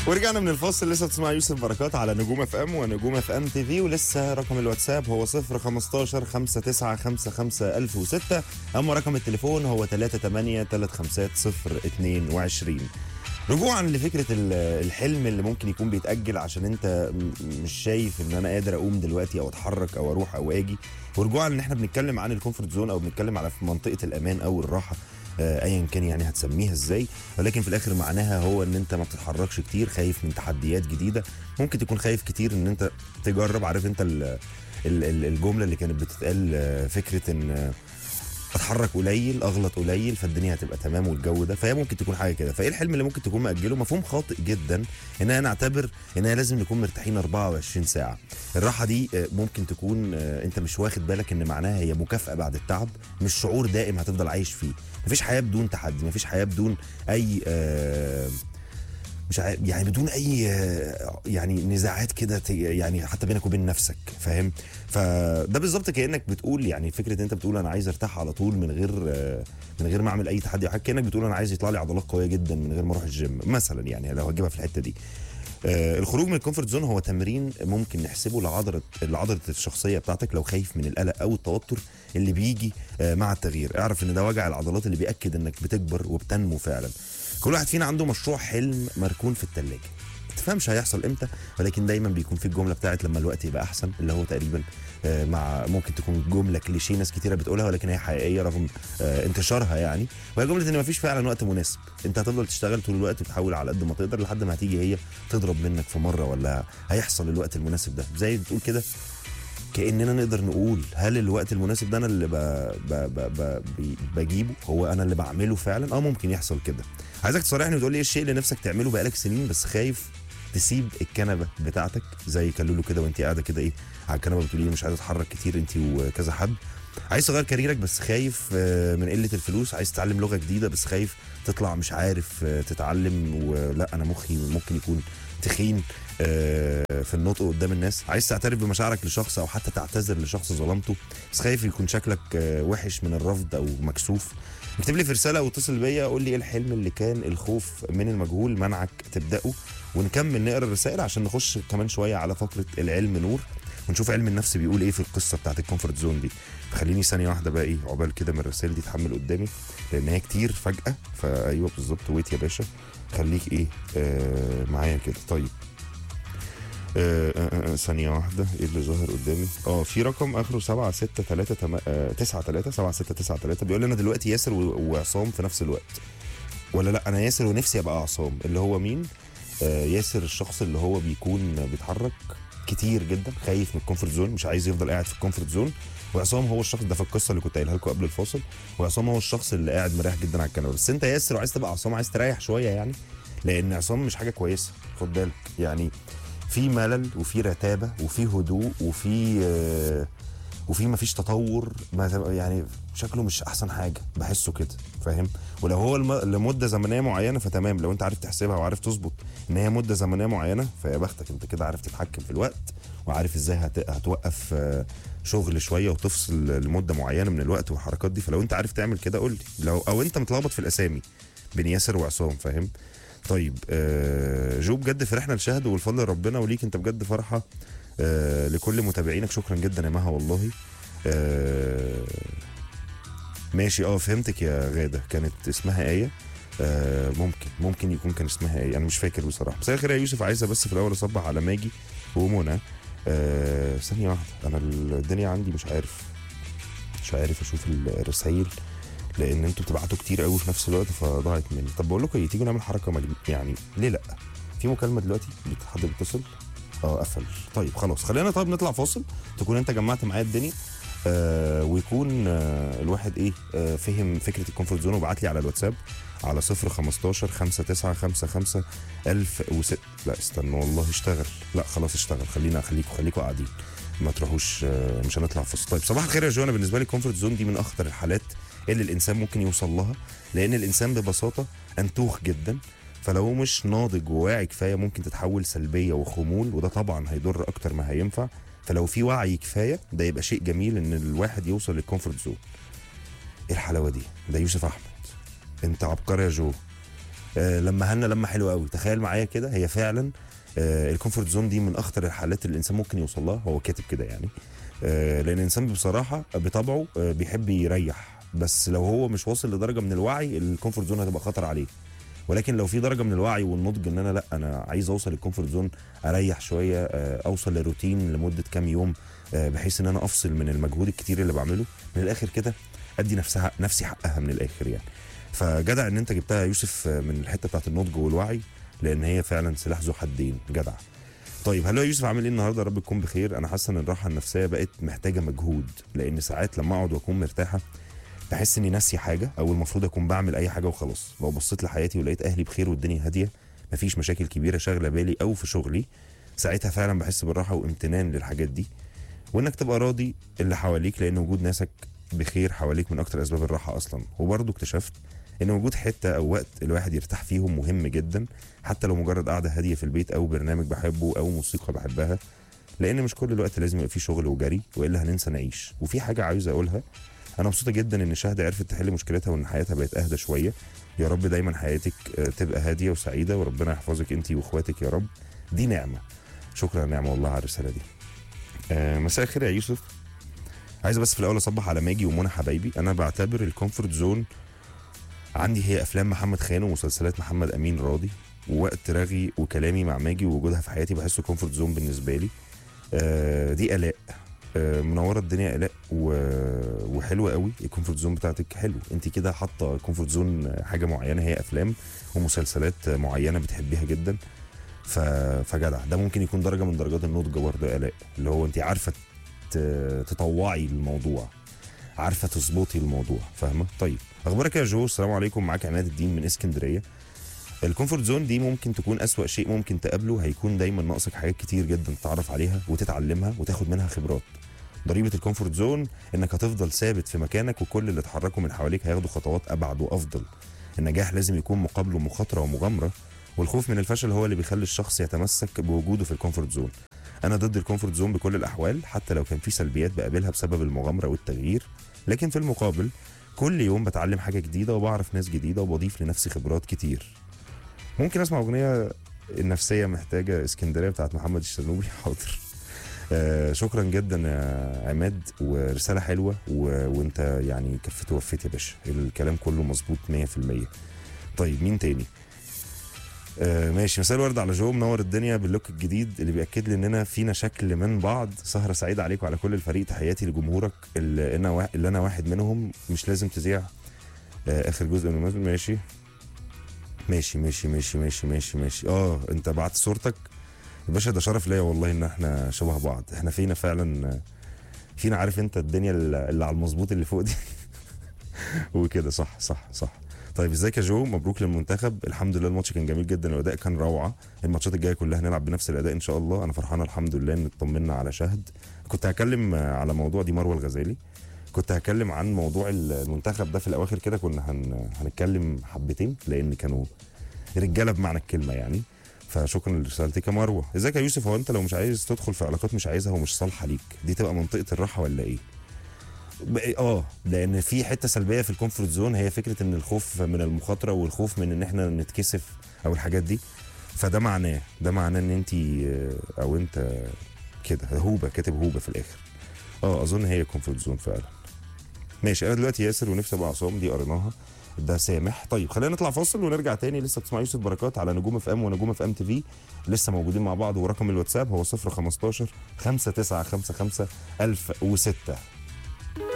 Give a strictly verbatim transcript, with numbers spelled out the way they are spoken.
ورجعنا من الفاصل. لسه بتسمع يوسف بركات على نجوم اف ام ونجوم اف ام تي في، ولسه رقم الواتساب هو صفر خمستاشر خمسة تسعة خمسة خمسة ألف وستة، اما رقم التليفون هو تلاتة تمانية تلاتة خمسة صفر اتنين وعشرين. رجوعا لفكره الحلم اللي ممكن يكون بيتاجل عشان انت مش شايف ان انا قادر اقوم دلوقتي او اتحرك او اروح او اجي، ورجوعا ان احنا بنتكلم عن الكومفورت زون او بنتكلم على في منطقه الامان او الراحه، ايا كان يعني هتسميها ازاي، ولكن في الاخر معناها هو ان انت ما بتتحركش كتير، خايف من تحديات جديده. ممكن تكون خايف كتير ان انت تجرب. عارف انت الجمله اللي كانت بتتقال، فكره ان اتحرك قليل اغلط قليل فالدنيا هتبقى تمام والجو ده، فهي ممكن تكون حاجه كده. فايه الحلم اللي ممكن تكون مأجله؟ مفهوم خاطئ جدا اننا نعتبر اننا لازم نكون مرتاحين أربعة وعشرين ساعه. الراحه دي ممكن تكون انت مش واخد بالك ان معناها هي مكافاه بعد التعب، مش شعور دائم هتفضل عايش فيه. مفيش حياه بدون تحدي، مفيش حياه بدون اي آه مش عارف يعني بدون اي يعني نزاعات كده، يعني حتى بينك وبين نفسك، فاهم؟ فده بالظبط كانك بتقول، يعني فكره انت بتقول انا عايز ارتاح على طول من غير من غير ما اعمل اي تحدي او حاجه، كانك بتقول انا عايز يطلع لي عضلات قويه جدا من غير ما اروح الجيم مثلا، يعني لو هجيبها في الحته دي. آه الخروج من الكومفورت زون هو تمرين ممكن نحسبه لعضله لعضله الشخصيه بتاعتك. لو خايف من القلق او التوتر اللي بيجي آه مع التغيير، اعرف ان ده وجع العضلات اللي بياكد انك بتكبر وبتنمو فعلا. كل واحد فينا عنده مشروع حلم مركون في الثلاجه، ما تفهمش هيحصل امتى، ولكن دايما بيكون في الجمله بتاعت لما الوقت يبقى احسن، اللي هو تقريبا آه مع ممكن تكون جمله كليشيه ناس كتيره بتقولها ولكن هي حقيقيه رغم آه انتشارها يعني. وهي جمله ان مفيش فعلا وقت مناسب. انت هتفضل تشتغل طول الوقت وتحاول على قد ما تقدر لحد ما هتيجي هي تضرب منك في مره، ولا هيحصل الوقت المناسب ده. زي بتقول كده كاننا نقدر نقول هل الوقت المناسب ده انا اللي ب... ب... ب... ب... بجيبه، هو انا اللي بعمله فعلا؟ اه ممكن يحصل كده. عايزك تصارحني وتقول لي ايه الشيء اللي نفسك تعمله بقالك سنين بس خايف تسيب الكنبه بتاعتك، زي كلولو كده وانت قاعده كده ايه على الكنبه بتقولي مش عايزه اتحرك كتير انت وكذا حد. عايز تغير كاريرك بس خايف من قله الفلوس. عايز تتعلم لغه جديده بس خايف تطلع مش عارف تتعلم، ولا انا مخي ممكن يكون تخين في النطق قدام الناس. عايز تعترف بمشاعرك لشخص او حتى تعتذر لشخص ظلمته بس خايف يكون شكلك وحش من الرفض او مكسوف. اكتب لي في رساله او اتصل بيا قول لي ايه الحلم اللي كان الخوف من المجهول منعك تبداه، ونكمل نقرا الرسائل عشان نخش كمان شويه على فقره العلم نور ونشوف علم النفس بيقول ايه في القصه بتاعت الكومفورت زون دي. خليني ثانيه واحده بقى ايه عقبال كده من الرسائل دي تحمل قدامي لان هي كتير فجاه. فايوه بالظبط، ويت يا باشا خليك ايه آه معايا كده. طيب آه آه آه ثانية واحدة، ايه اللي ظاهر قدامي؟ اه في رقم اخره سبعة ستة تلاتة تم... آه تسعة تلاتة سبعة ستة تسعة تلاتة بيقول لي انا دلوقتي ياسر وعصام في نفس الوقت. ولا لا انا ياسر ونفسي ابقى عصام. اللي هو مين؟ آه ياسر الشخص اللي هو بيكون بيتحرك كتير جدا، خايف من الكومفورت زون، مش عايز يفضل قاعد في الكومفورت زون. وعصام هو الشخص ده في القصه اللي كنت قايلها لكم قبل الفاصل، وعصام هو الشخص اللي قاعد مريح جدا على الكنبه. بس انت ياسر وعايز تبقى عصام، عايز تريح شويه يعني، لان عصام مش حاجه كويسه، خد بالك يعني. في ملل وفي رتابه وفي هدوء وفي آه وفي مفيش تطور، ما يعني شكله مش احسن حاجه بحسه كده، فاهم؟ ولو هو الم... لمده زمنيه معينه فتمام، لو انت عارف تحسبها وعارف تظبط ان هي مده زمنيه معينه فيا بختك، انت كده عارف تتحكم في الوقت وعارف ازاي هت... هتوقف آه شغل شويه وتفصل لمده معينه من الوقت والحركات دي. فلو انت عارف تعمل كده قول لي، لو او انت متلخبط في الاسامي بين ياسر وعصام، فاهم؟ طيب آه جو بجد فرحنا لشهد والفضل ربنا وليك انت بجد فرحه آه لكل متابعينك. شكرا جدا يا مها والله. آه ماشي اه فهمتك يا غاده، كانت اسمها ايه؟ آه ممكن ممكن يكون كان اسمها ايه، انا مش فاكر بصراحه. مساء الخير يا يوسف، عايزه بس في الاول اصبح على ماجي ومنى. آه ثانيه واحده انا الدنيا عندي مش عارف مش عارف اشوف الرسايل لان انتوا بتبعتوا كتير قوي في نفس الوقت فضاعت مني. طب بقول لكم ايه، تيجوا نعمل حركه مجم... يعني ليه لا؟ في مكالمه دلوقتي حد بيتصل اه قفل. طيب خلاص خلينا طيب نطلع فاصل تكون انت جمعت معايا الدنيا آه ويكون آه الواحد ايه آه فهم فكره الكومفورت زون وبعت لي على الواتساب على صفر خمستاشر خمسة تسعة خمسة خمسة ألف وست. لا استنى والله اشتغل، لا خلاص اشتغل، خلينا خليكم خليكم قاعدين ما تروحوش آه مش هنطلع فاصل. طيب صباح الخير يا جوانا، بالنسبه لي الكومفورت زون دي من اخطر الحالات اللي الانسان ممكن يوصل لها، لان الانسان ببساطه انتوخ جدا، فلو مش ناضج وواعي كفايه ممكن تتحول سلبيه وخمول، وده طبعا هيضر اكتر ما هينفع. فلو في وعي كفايه ده يبقى شيء جميل ان الواحد يوصل للكومفورت زون. ايه الحلاوه دي؟ ده يوسف احمد، انت عبقري يا جو. آه لما هنا لما حلوه قوي، تخيل معايا كده، هي فعلا آه الكومفورت زون دي من اخطر الحالات اللي الانسان ممكن يوصل لها، هو كاتب كده يعني. آه لان الانسان بصراحه بطبعه آه بيحب يريح، بس لو هو مش واصل لدرجه من الوعي الكومفورت زون هتبقى خطر عليه. ولكن لو في درجه من الوعي والنضج ان انا لا انا عايز اوصل للكومفورت زون، اريح شويه، اوصل لروتين لمده كام يوم، بحيث ان انا افصل من المجهود الكتير اللي بعمله، من الاخر كده ادي نفسها نفسي حقها من الاخر يعني. فجدع ان انت جبتها يا يوسف من الحته بتاعت النضج والوعي، لان هي فعلا سلاح ذو حدين. جدع. طيب هلو يا يوسف، عامل ايه النهارده؟ يا رب تكون بخير. انا حاسه ان الراحه النفسيه بقت محتاجه مجهود، لان ساعات لما اقعد واكون مرتاحه بحس اني ناسي حاجه، او المفروض اكون بعمل اي حاجه وخلاص. لو بصيت لحياتي ولقيت اهلي بخير والدنيا هاديه، مفيش مشاكل كبيره شاغله بالي او في شغلي، ساعتها فعلا بحس بالراحه وامتنان للحاجات دي، وانك تبقى راضي اللي حواليك، لان وجود ناسك بخير حواليك من اكتر اسباب الراحه اصلا. وبرضه اكتشفت ان وجود حته او وقت الواحد يرتاح فيهم مهم جدا، حتى لو مجرد قعده هاديه في البيت، او برنامج بحبه، او موسيقى بحبها، لان مش كل الوقت لازم يبقى فيه شغل وجري، والا هننسى نعيش. وفي حاجه عايز اقولها، انا مبسوطه جدا ان شهد عرفت تحل مشكلتها، وان حياتها بقت اهدى شويه. يا رب دايما حياتك تبقى هاديه وسعيده، وربنا يحفظك انت واخواتك يا رب. دي نعمه. شكرا يا نعمه والله على الرساله دي. آه مساء الخير يا يوسف، عايز بس في الاول اصبح على ماجي ومنى حبايبي. انا بعتبر الكومفورت زون عندي هي افلام محمد خان ومسلسلات محمد امين راضي، ووقت رغي وكلامي مع ماجي ووجودها في حياتي بحسه كومفورت زون بالنسبه لي. آه دي الاء. آه منوره الدنيا الاء، وحلوه قوي الكومفورت زون بتاعتك. حلو، انت كده حاطه كومفورت زون حاجه معينه، هي افلام ومسلسلات معينه بتحبيها جدا. فجدع، ده ممكن يكون درجه من درجات النضج برضه يا الاء، اللي هو انت عارفه تطوعي الموضوع، عارفه تظبطي الموضوع، فاهمه؟ طيب اخبارك يا جو؟ السلام عليكم، معاك عماد الدين من اسكندريه. الكومفورت زون دي ممكن تكون اسوأ شيء ممكن تقابله، هيكون دايما ناقصك حاجات كتير جدا تتعرف عليها وتتعلمها وتاخد منها خبرات. ضريبه الكومفورت زون انك هتفضل ثابت في مكانك، وكل اللي اتحركوا من حواليك هياخدوا خطوات ابعد وافضل. النجاح لازم يكون مقابله مخاطره ومغامره، والخوف من الفشل هو اللي بيخلي الشخص يتمسك بوجوده في الكومفورت زون. انا ضد الكومفورت زون بكل الاحوال، حتى لو كان في سلبيات بقابلها بسبب المغامره والتغيير، لكن في المقابل كل يوم بتعلم حاجه جديده وبعرف ناس جديده وبضيف لنفسي خبرات كتير. ممكن اسمع اغنيه النفسيه محتاجه اسكندريه بتاعت محمد الشرنوبي؟ حاضر. آه شكرا جدا يا عماد، ورساله حلوه، و... وانت يعني كفت ووفيت يا باشا، الكلام كله مظبوط مية في المية. طيب مين تاني؟ آه ماشي، مساء الورد على جو، منور الدنيا باللوك الجديد اللي بياكد لي اننا فينا شكل من بعض. سهره سعيده عليك وعلى كل الفريق، تحياتي لجمهورك اللي انا وا... اللي انا واحد منهم. مش لازم تذيع آه اخر جزء من الموسم. ماشي ماشي ماشي ماشي ماشي ماشي ماشي اه انت بعت صورتك يا باشا، ده شرف ليا والله ان احنا شبه بعض. احنا فينا فعلا، فينا عارف انت الدنيا اللي على المظبوط اللي فوق دي. وكده صح صح صح. طيب ازيك يا جو؟ مبروك للمنتخب. الحمد لله الماتش كان جميل جدا، والاداء كان روعه. الماتشات الجايه كلها هنلعب بنفس الاداء ان شاء الله. انا فرحانه الحمد لله ان اطمنا على شهد. كنت هكلم على موضوع دي مروه الغزالي، كنت هكلم عن موضوع المنتخب ده في الاواخر كده، كنا هن... هنتكلم حبتين لان كانوا رجاله بمعنى الكلمه يعني. فشكرا لرسالتك يا مروه. ازيك يا يوسف؟ هو انت لو مش عايز تدخل في علاقات مش عايزها ومش صالحه ليك، دي تبقى منطقه الراحه ولا ايه؟ اه لان في حته سلبيه في الكومفورت زون، هي فكره ان الخوف من المخاطره والخوف من ان احنا نتكسف او الحاجات دي. فده معناه ده معناه ان انت او انت كده هوبه، كاتب هوبه في الاخر. اه اظن هي كومفورت زون فعلا. ماشي، انا دلوقتي ياسر ونفسي ابقى عصام، دي قريناها، ده سامح. طيب خلينا نطلع فاصل ونرجع تاني. لسه بتسمع يوسف بركات على نجوم اف ام ونجوم اف ام تي في، لسه موجودين مع بعض. ورقم الواتساب هو صفر خمستاشر خمسة تسعة خمسة خمسة ألف وستة.